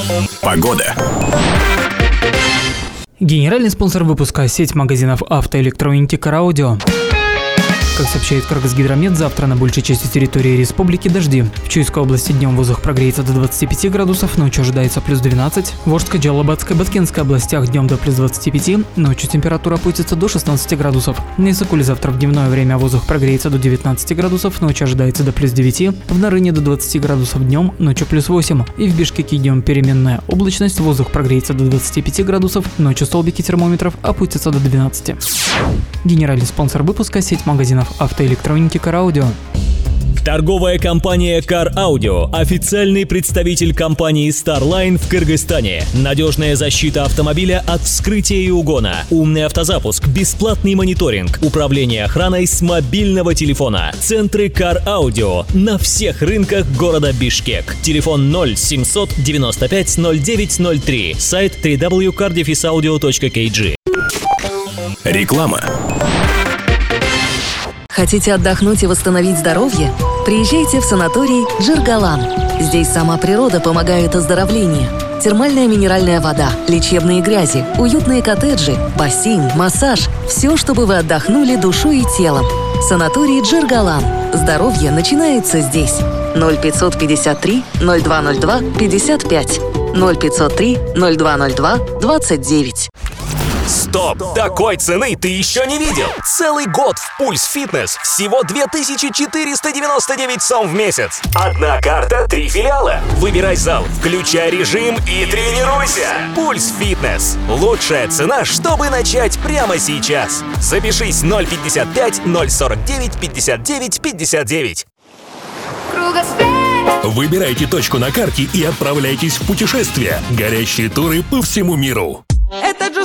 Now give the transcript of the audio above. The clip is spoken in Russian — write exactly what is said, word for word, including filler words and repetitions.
Погода. Генеральный спонсор выпуска – сеть магазинов автоэлектроники «Караудио». Как сообщает Кыргызгидромет, завтра на большей части территории республики дожди. В Чуйской области днем воздух прогреется до двадцати пяти градусов, ночью ожидается плюс двенадцать. В Волжской, Джалабадской, Баткенской областях днем до плюс двадцати пяти, ночью температура опустится до шестнадцати градусов. На Исыкуле завтра в дневное время воздух прогреется до девятнадцати градусов, ночью ожидается до плюс девяти. В Нарыне до двадцати градусов днем, ночью плюс восемь. И в Бишкеке днем переменная облачность, воздух прогреется до двадцати пяти градусов, ночью столбики термометров опустятся до двенадцати. Генеральный спонсор выпуска – сеть магазинов автоэлектроники «Караудио». Торговая компания Car Audio – официальный представитель компании Starline в Кыргызстане. Надежная защита автомобиля от вскрытия и угона, умный автозапуск, бесплатный мониторинг, управление охраной с мобильного телефона. Центры Car Audio на всех рынках города Бишкек. Телефон ноль семьсот девяносто пять ноль девять ноль три. Сайт дабл ю дабл ю дабл ю точка кар дефис аудио точка кей джи. Реклама. Хотите отдохнуть и восстановить здоровье? Приезжайте в санаторий Джиргалан. Здесь сама природа помогает оздоровлению. Термальная минеральная вода, лечебные грязи, уютные коттеджи, бассейн, массаж. Все, чтобы вы отдохнули душой и телом. Санаторий Джиргалан. Здоровье начинается здесь. ноль пятьсот пятьдесят три ноль два ноль два пятьдесят пять. ноль пятьсот три ноль два ноль два двадцать девять. Стоп! Такой цены ты еще не видел! Целый год в Пульс Фитнес всего две тысячи четыреста девяносто девять сом в месяц. Одна карта, три филиала. Выбирай зал, включай режим и тренируйся. Пульс Фитнес. Лучшая цена, чтобы начать прямо сейчас. Запишись ноль пятьдесят пять ноль сорок девять пятьдесят девять пятьдесят девять. Выбирайте точку на карте и отправляйтесь в путешествие. Горящие туры по всему миру. Это же